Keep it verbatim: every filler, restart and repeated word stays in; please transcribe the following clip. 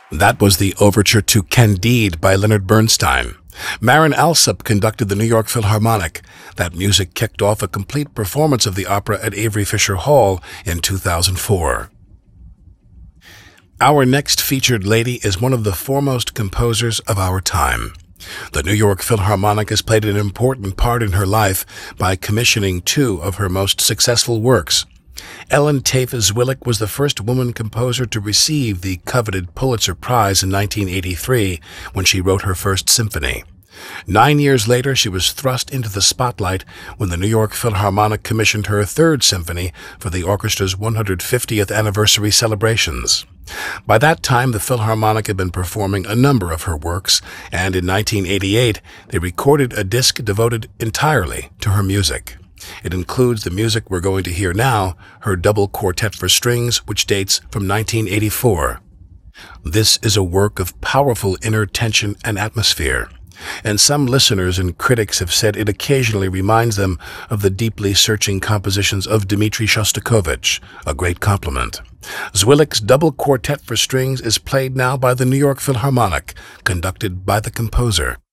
That was the overture to Candide by Leonard Bernstein. Marin Alsop conducted the New York Philharmonic. That music kicked off a complete performance of the opera at Avery Fisher Hall in two thousand four. Our next featured lady is one of the foremost composers of our time. The New York Philharmonic has played an important part in her life by commissioning two of her most successful works. Ellen Tafe Zwilich was the first woman composer to receive the coveted Pulitzer Prize in nineteen eighty-three when she wrote her first symphony. Nine years later, she was thrust into the spotlight when the New York Philharmonic commissioned her third symphony for the orchestra's one hundred fiftieth anniversary celebrations. By that time, the Philharmonic had been performing a number of her works, and in nineteen eighty-eight, they recorded a disc devoted entirely to her music. It includes the music we're going to hear now, her double quartet for strings, which dates from nineteen eighty-four. This is a work of powerful inner tension and atmosphere, and some listeners and critics have said it occasionally reminds them of the deeply searching compositions of Dmitri Shostakovich, a great compliment. Zwilich's double quartet for strings is played now by the New York Philharmonic, conducted by the composer.